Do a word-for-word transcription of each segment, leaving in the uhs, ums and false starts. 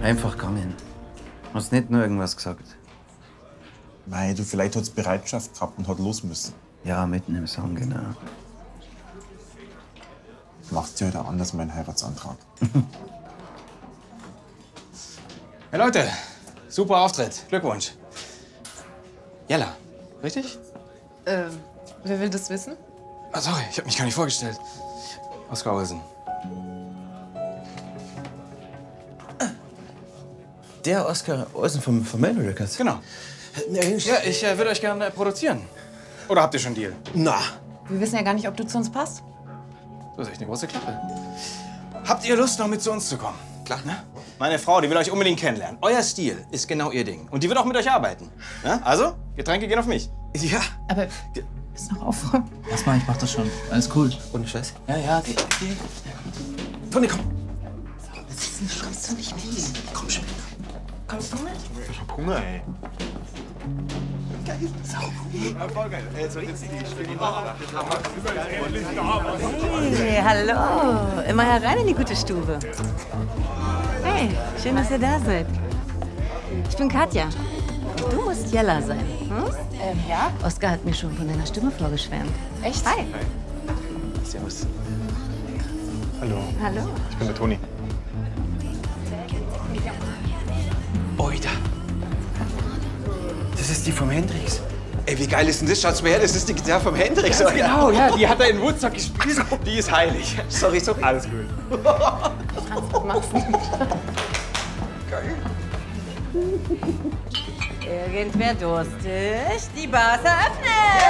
Einfach gegangen. Hast nicht nur irgendwas gesagt? Mei, du, vielleicht hat's Bereitschaft gehabt und hat los müssen. Ja, mitten im Song, genau. Macht's ja heute anders, mein Heiratsantrag. Hey Leute, super Auftritt. Glückwunsch. Jella, richtig? Ähm, wer will das wissen? Ah, sorry, ich habe mich gar nicht vorgestellt. Oskar Olsen. Der Oskar Olsen vom, vom Melody Records? Genau. Ja, ich äh, würde euch gerne äh, produzieren. Oder habt ihr schon einen Deal? Na. Wir wissen ja gar nicht, ob du zu uns passt. Das ist echt eine große Klappe. Habt ihr Lust, noch mit zu uns zu kommen? Klar, ne? Meine Frau, die will euch unbedingt kennenlernen. Euer Stil ist genau ihr Ding. Und die wird auch mit euch arbeiten. Ja? Also, Getränke gehen auf mich. Ja. Aber wir müssen noch aufräumen. Lass mal, ich mach das schon. Alles cool. Ohne Scheiß. Ja, ja, geh, geh. Toni, komm. Kommst du nicht mit? Komm schon. Kommst du mit? Ich hab Hunger, ey. Hey, hallo. Immer herein in die gute Stube. Hey, schön, dass ihr da seid. Ich bin Katja. Du musst Jella sein. Hm? Ähm, ja? Oskar hat mir schon von deiner Stimme vorgeschwärmt. Echt? Hi. Servus. Hallo. Hallo. Ich bin der Toni. Oida. Das ist die vom Hendrix. Ey, wie geil ist denn das? Schaut's mal her, das ist die Gitarre vom Hendrix. Ja, genau, ja, die hat er in Woodstock gespielt. Die ist heilig. Sorry, sorry. Alles gut. Mach's nicht. Geil. Irgendwer durstig? Die Bar ist eröffnet!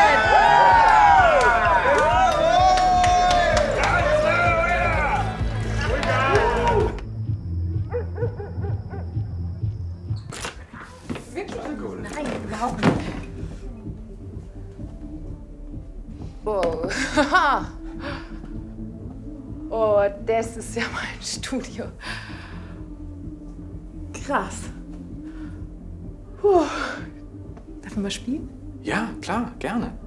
Nein, überhaupt nicht. Oh. Oh, das ist ja mein Studio. Krass. Puh. Darf man mal spielen? Ja, klar, gerne.